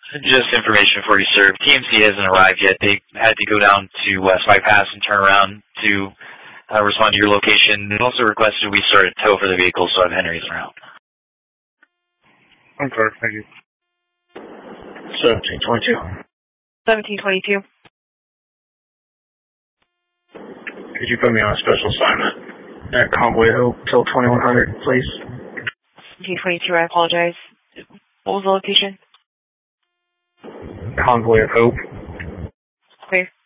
Just information for you, sir. TMC hasn't arrived yet. They had to go down to Spike Pass and turn around to respond to your location. They also requested we start a tow for the vehicle, so I have Henry's around. Okay, thank you. 1722. 1722. Could you put me on a special assignment at Convoy Hope till 2100, please? 1722, I apologize. What was the location? Convoy of Hope. Okay.